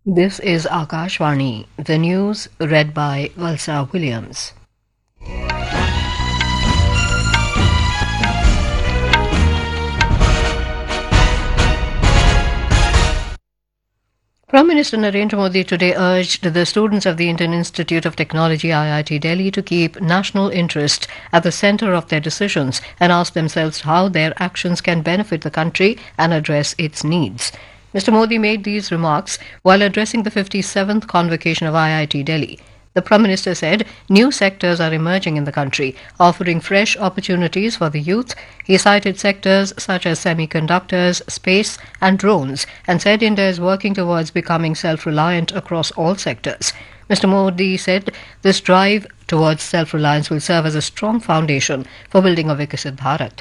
This is Akashvani, the news read by Valsa Williams. Prime Minister Narendra Modi today urged the students of the Indian Institute of Technology IIT Delhi to keep national interest at the centre of their decisions and ask themselves how their actions can benefit the country and address its needs. Mr. Modi made these remarks while addressing the 57th convocation of IIT Delhi. The Prime Minister said new sectors are emerging in the country, offering fresh opportunities for the youth. He cited sectors such as semiconductors, space, and drones, and said India is working towards becoming self-reliant across all sectors. Mr. Modi said this drive towards self-reliance will serve as a strong foundation for building a Viksit Bharat.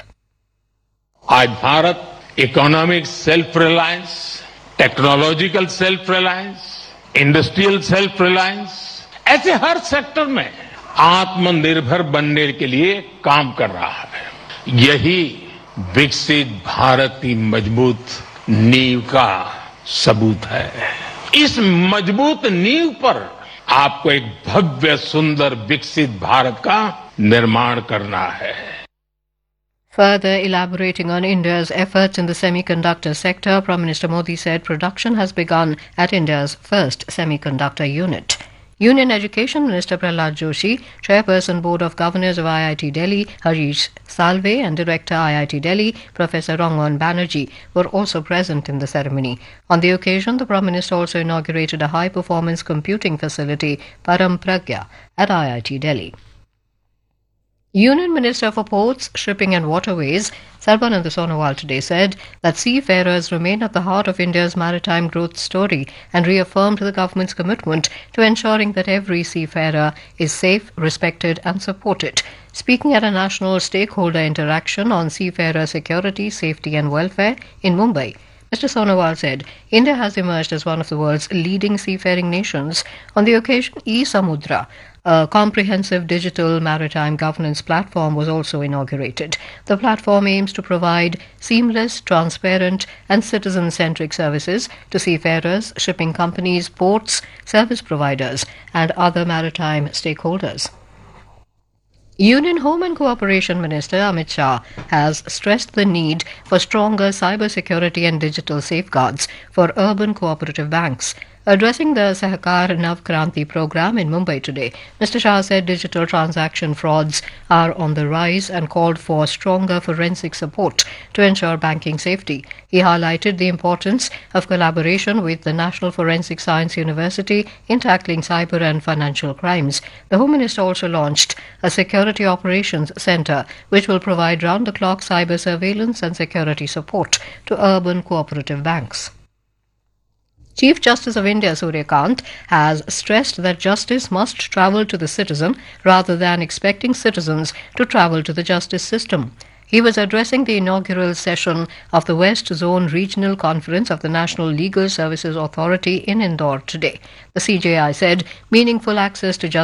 आज Bharat economic self reliance, technological self reliance, industrial self reliance, ऐसे हर sector में आत्मनिर्भर बनने के लिए काम कर रहा है। यही विकसित भारत की मजबूत नींव का सबूत है। इस मजबूत नींव पर आपको एक भव्य सुंदर विकसित भारत का निर्माण करना है। Further elaborating on India's efforts in the semiconductor sector, Prime Minister Modi said production has begun at India's first semiconductor unit. Union Education Minister Prahlad Joshi, Chairperson Board of Governors of IIT Delhi, Harish Salve, and Director IIT Delhi, Professor Rangan Banerjee, were also present in the ceremony. On the occasion, the Prime Minister also inaugurated a high-performance computing facility, Param Pragya, at IIT Delhi. Union Minister for Ports, Shipping and Waterways, Sarbanand Sonowal, today said that seafarers remain at the heart of India's maritime growth story and reaffirmed the government's commitment to ensuring that every seafarer is safe, respected and supported. Speaking at a national stakeholder interaction on seafarer security, safety and welfare in Mumbai, Mr. Sonowal said India has emerged as one of the world's leading seafaring nations. On the occasion, e-Samudra, a comprehensive digital maritime governance platform, was also inaugurated. The platform aims to provide seamless, transparent and citizen-centric services to seafarers, shipping companies, ports, service providers and other maritime stakeholders. Union Home and Cooperation Minister Amit Shah has stressed the need for stronger cybersecurity and digital safeguards for urban cooperative banks. Addressing the Sahakar Navkranti program in Mumbai today, Mr. Shah said digital transaction frauds are on the rise and called for stronger forensic support to ensure banking safety. He highlighted the importance of collaboration with the National Forensic Science University in tackling cyber and financial crimes. The Home Minister also launched a Security Operations Centre which will provide round-the-clock cyber surveillance and security support to urban cooperative banks. Chief Justice of India Surya Kant has stressed that justice must travel to the citizen rather than expecting citizens to travel to the justice system. He was addressing the inaugural session of the West Zone Regional Conference of the National Legal Services Authority in Indore today. The CJI said meaningful access to justice